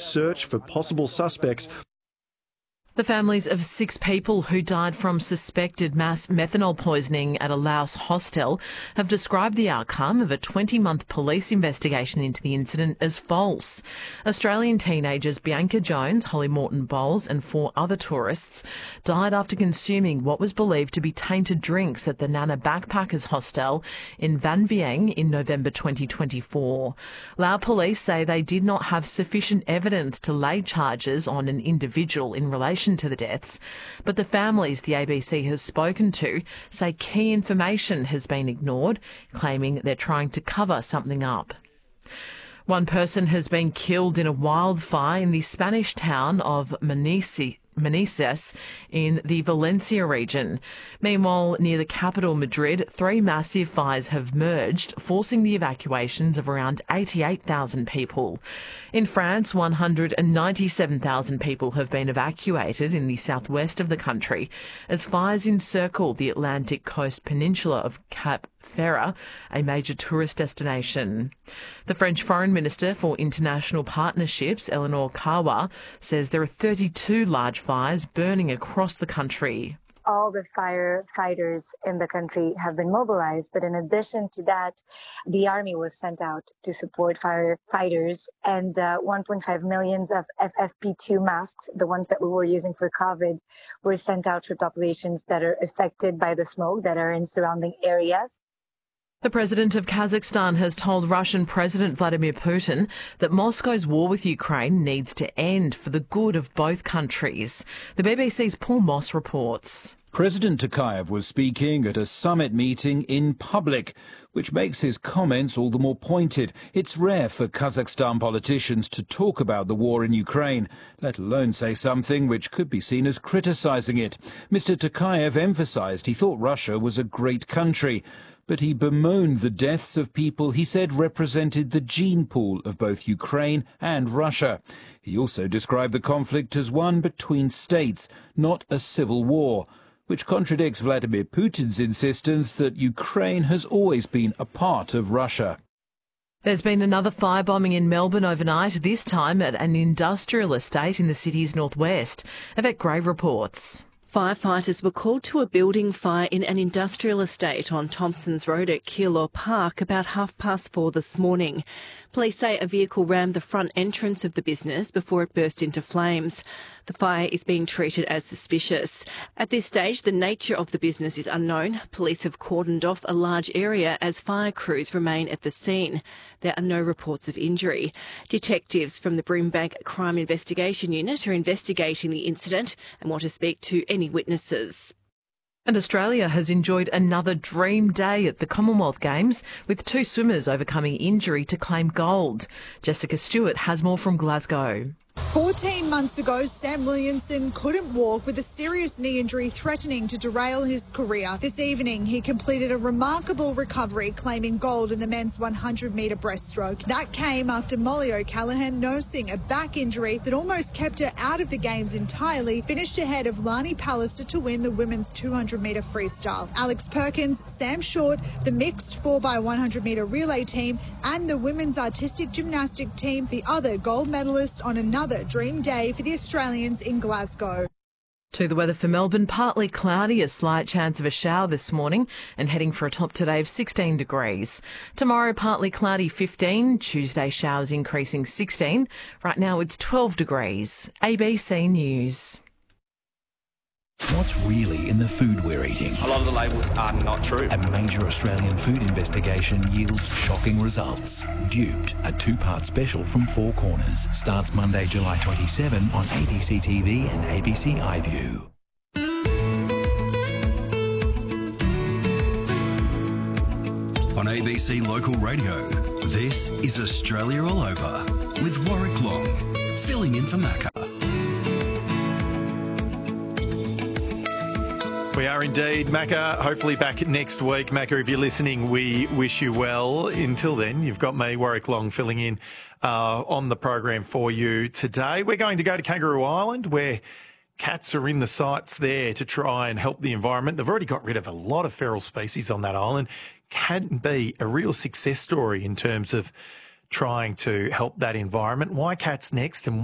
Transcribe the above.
search for possible suspects. The families of 6 people who died from suspected mass methanol poisoning at a Laos hostel have described the outcome of a 20-month police investigation into the incident as false. Australian teenagers Bianca Jones, Holly Morton Bowles and 4 other tourists died after consuming what was believed to be tainted drinks at the Nana Backpackers Hostel in Van Vieng in November 2024. Lao police say they did not have sufficient evidence to lay charges on an individual in relation to the deaths, but the families the ABC has spoken to say key information has been ignored, claiming they're trying to cover something up. One person has been killed in a wildfire in the Spanish town of Manises in the Valencia region. Meanwhile, near the capital Madrid, 3 massive fires have merged, forcing the evacuations of around 88,000 people. In France, 197,000 people have been evacuated in the southwest of the country as fires encircle the Atlantic coast peninsula of Cap Ferrat, a major tourist destination. The French Foreign Minister for International Partnerships, Eleanor Kawa, says there are 32 large fires burning across the country. All the firefighters in the country have been mobilized, but in addition to that, the army was sent out to support firefighters, and 1.5 million of FFP2 masks, the ones that we were using for COVID, were sent out for populations that are affected by the smoke that are in surrounding areas. The president of Kazakhstan has told Russian President Vladimir Putin that Moscow's war with Ukraine needs to end for the good of both countries. The BBC's Paul Moss reports. President Tokayev was speaking at a summit meeting in public, which makes his comments all the more pointed. It's rare for Kazakhstan politicians to talk about the war in Ukraine, let alone say something which could be seen as criticising it. Mr. Tokayev emphasised he thought Russia was a great country, but he bemoaned the deaths of people he said represented the gene pool of both Ukraine and Russia. He also described the conflict as one between states, not a civil war, which contradicts Vladimir Putin's insistence that Ukraine has always been a part of Russia. There's been another firebombing in Melbourne overnight, this time at an industrial estate in the city's northwest. Yvette Gray reports. Firefighters were called to a building fire in an industrial estate on Thompson's Road at Keilor Park about 4:30 this morning. Police say a vehicle rammed the front entrance of the business before it burst into flames. The fire is being treated as suspicious. At this stage, the nature of the business is unknown. Police have cordoned off a large area as fire crews remain at the scene. There are no reports of injury. Detectives from the Brimbank Crime Investigation Unit are investigating the incident and want to speak to any witnesses. And Australia has enjoyed another dream day at the Commonwealth Games, with 2 swimmers overcoming injury to claim gold. Jessica Stewart has more from Glasgow. 14 months ago, Sam Williamson couldn't walk with a serious knee injury threatening to derail his career. This evening, he completed a remarkable recovery, claiming gold in the men's 100-metre breaststroke. That came after Molly O'Callaghan, nursing a back injury that almost kept her out of the Games entirely, finished ahead of Lani Pallister to win the women's 200-metre freestyle. Alex Perkins, Sam Short, the mixed 4x100-metre relay team, and the women's artistic gymnastic team, the other gold medalist on another dream day for the Australians in Glasgow. To the weather for Melbourne, partly cloudy, a slight chance of a shower this morning, and heading for a top today of 16 degrees. Tomorrow, partly cloudy, 15. Tuesday, showers increasing, 16. Right now, it's 12 degrees. ABC News. What's really in the food we're eating? A lot of the labels are not true. A major Australian food investigation yields shocking results. Duped, a 2-part special from Four Corners, starts Monday, July 27 on ABC TV and ABC iView. On ABC Local Radio, this is Australia All Over with Warwick Long, filling in for Macca. We are indeed. Macca, hopefully back next week. Macca, if you're listening, we wish you well. Until then, you've got me, Warwick Long, filling in on the program for you today. We're going to go to Kangaroo Island, where cats are in the sights there to try and help the environment. They've already got rid of a lot of feral species on that island. Can be a real success story in terms of trying to help that environment. Why cats next? And